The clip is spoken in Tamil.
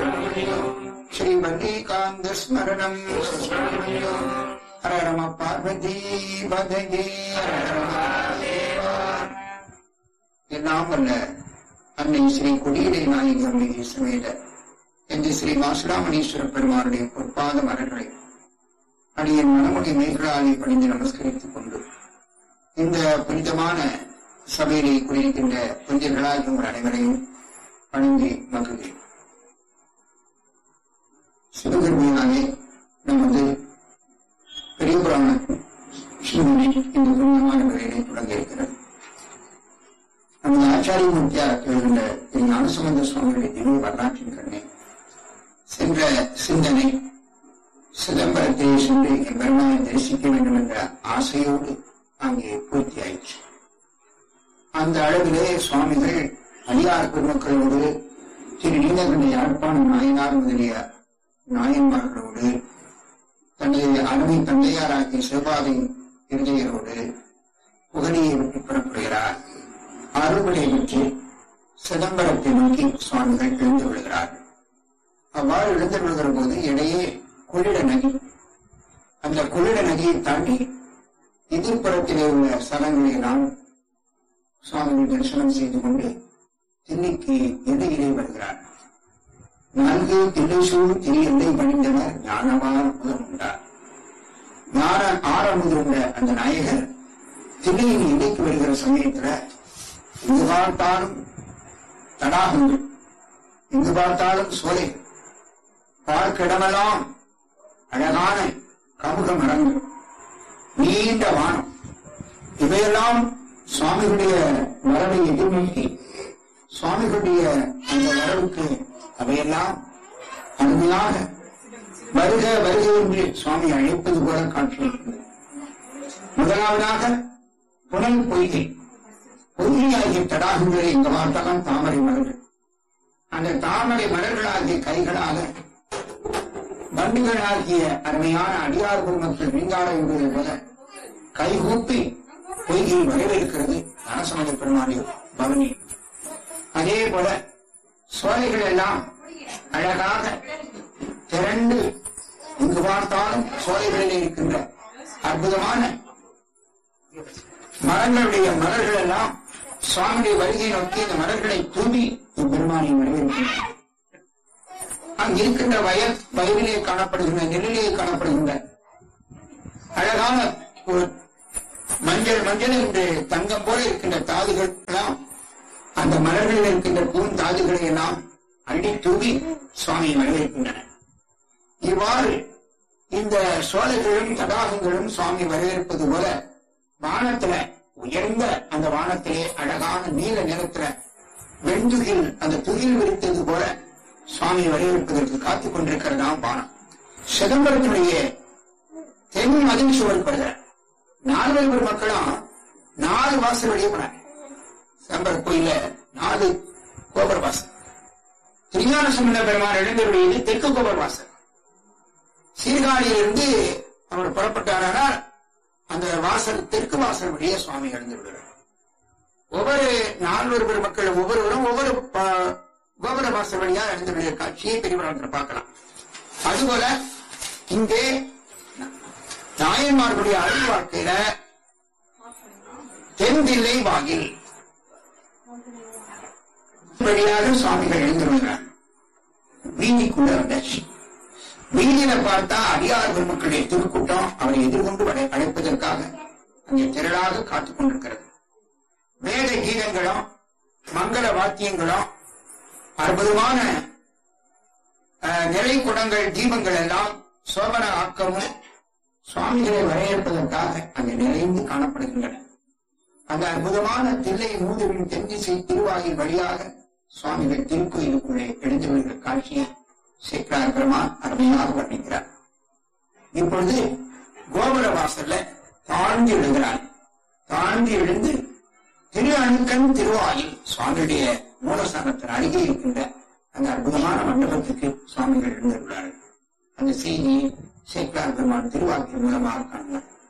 ஸ்ரீவல்லிகாந்த ஸ்மரணம் ஹர நம பார்வதி பதகே. எல்லாம் வல்ல அன்னை ஸ்ரீ கொடியடை நாயகி அம்பிகை சமேத என்று ஸ்ரீ மாசுராமணீஸ்வர பெருமானுடைய பொற்பாத மலர்களை அடியின் மனமுடி மேகலாலை பணிந்து நமஸ்கரித்துக் கொண்டு இந்த புனிதமான சபையிலே கூறியிருக்கின்ற புனிதர்களாக உங்கள் அனைவரையும் வணங்கி மகிழ்கிறேன். சிவகர்மியாலே நமது பெரிய புராண சிவனை இந்த புனிதமான முறையிலே தொடங்க இருக்கிறது. நமது ஆச்சாரிய மூர்த்தியாக எழுகின்ற திரு ஞானசம்பந்த சுவாமிகளுடைய திவ்ய வரலாற்றின் கண்ணே சென்ற சிந்தனை சிதம்பரத்தை சென்று என் பெருமானை தரிசிக்க வேண்டும் என்ற ஆசையோடு அங்கே பூர்த்தியாயிற்று. அந்த அளவிலே சுவாமிகள் அடியார் பெருமக்களோடு திரு நீலகண்ட யாழ்ப்பாணம் நாயனார் முதலிய நாயன்மார்களோடு தனது அருமை தந்தையாராகிய சிவபாதை இருதயரோடு புகழியை விட்டு புறப்படுகிறார். அறுவடை பெற்று சிதம்பரத்தை நோக்கி சுவாமிகள் எழுந்து விடுகிறார்கள். அவ்வாறு எழுந்து விடுகிற போது இடையே கொள்ளிட நதி, அந்த கொள்ளிட நதியை தாண்டி எதிர்ப்புறத்திலே உள்ள ஸ்தலங்களை எல்லாம் சுவாமியை தரிசனம் செய்து கொண்டு தில்லைக்கு எல்லையிலே வருகிறார். 4 தில்லை சூழ் திரு எல்லை பணிந்தனர் ஞானவான் முதல் உண்டார். ஞான ஆரம்புகின்ற அந்த நாயகர் தில்லையின் எல்லைக்கு வருகிற சமயத்துல எங்கு பார்த்தாலும் தடாகங்கள், எங்கு பார்த்தாலும் சோலை, பார்க்கிடமெல்லாம் அழகான கமுக மரங்கள், நீண்ட வானம், இவையெல்லாம் சுவாமிகளுடைய வரவை எதிர்நோக்கி சுவாமிகளுடைய அந்த வரவுக்கு அவையெல்லாம் அருமையாக வருக வருக என்று சுவாமி அழைப்பது போல காட்சியிருக்கிறது. முதலாவதாக புனல் பொய்கை, பொய்கையாகிய தடாகங்களை எங்க பார்த்தாலும் தாமரை மலர்கள், அந்த தாமரை மலர்களாகிய கைகளாக பண்டுகளாகிய அருமையான அடியார் பெருமக்கள் நீங்காட என்பதை போல கைகூப்பி பொய்கையை வரவேற்கிறது ஞானசம்பந்த பெருமானிய பவனி. அதே போல சோலைகள் எல்லாம் அழகாக திரண்டு இங்கு பார்த்தாலும் சோலைகளிலே இருக்கின்ற அற்புதமான மரங்களுடைய மலர்கள் எல்லாம் சுவாமியுடைய வருகை நோக்கி இந்த மலர்களை தூவி பெருமானை வரவேற்கின்றன. அங்கிருக்கின்ற வயலிலே காணப்படுகின்ற நெல்லிலே காணப்படுகின்ற அழகான ஒரு மஞ்சள் மஞ்சள் என்று தங்கம் போல இருக்கின்ற தாதுகள் எல்லாம் அந்த மலர்களில் இருக்கின்ற பூந்தாதுகளை எல்லாம் அள்ளி தூவி சுவாமியை வரவேற்கின்றன. இவ்வாறு இந்த சோலைகளும் தடாகங்களும் சுவாமி வரவேற்பது போல வானத்துல உயர்ந்த அந்த வானத்திலே அழகான நீல நிறத்துல வெண்துகில் அந்த துகில் விரித்தது போல சுவாமியை வரவேற்பதற்கு காத்துக் கொண்டிருக்கிறதாம் வானம். சிதம்பரத்துடைய தென் மதில் சுவர்படுகிற 4 மக்களும் 4 வாசல் வழியே போனாங்க. சிதம்பர கோயில 4 கோபுர வாசல். திருஞான சம்பந்த பெருமான் எழுந்தருடையது தெற்கு கோபுர வாசல். சீர்காழியிலிருந்து அவர் புறப்பட்டாரால் அந்த வாசல் தெற்கு வாசல் வழியே சுவாமி எழுந்து விடுகிறார். ஒவ்வொரு 4 பெருமக்கள் ஒவ்வொருவரும் ஒவ்வொரு கோபுர வாசல் வழியா எழுந்து விடுகிற காட்சியை பெரியவரால் பார்க்கலாம். அதுபோல இங்கே நாயன்மார்களுடைய அருள் வாழ்க்கையில தென்தில்லை வாயில் வழியாக சுவாமிகள் எழுந்துள்ளார். வீதிக்குள்ள வந்தாச்சு. வீதியில பார்த்தா அடியார் பெருமக்களுடைய திருக்கூட்டம் அவரை எதிர்கொண்டு அழைப்பதற்காக அங்கே திரளாக காத்துக் கொண்டிருக்கிறது. வேத கீதங்களும் மங்கள வாத்தியங்களும் அற்புதமான நிலை குடங்கள் தீபங்கள் எல்லாம் சோபன ஆக்கமும் சுவாமிகளை வரவேற்பதற்காக அங்கே நிறைந்து காணப்படுகின்றன. அந்த அற்புதமான தில்லை மூதுவின் தென்திசை திருவாயில் வழியாக சுவாமிகள் திருக்கோயிலுக்குள்ளே எழுந்து வருகிற காட்சியை சேக்கரார் பெருமான் அருமையாக வர்ணிக்கிறார். இப்பொழுது கோபுர வாசல்ல தாழ்ந்து எழுகிறார். தாழ்ந்து எழுந்து திரு அணுக்கன் திருவாயில் சுவாமியுடைய மூலஸ்தானத்தின் அருகே இருக்கின்ற அந்த அற்புதமான மண்டபத்துக்கு சுவாமிகள் எழுந்துள்ளார்கள். அந்த செய்தியை சேக்கரார் பெருமான் திருவாக்கின் மூலமாக காண்கிறார்.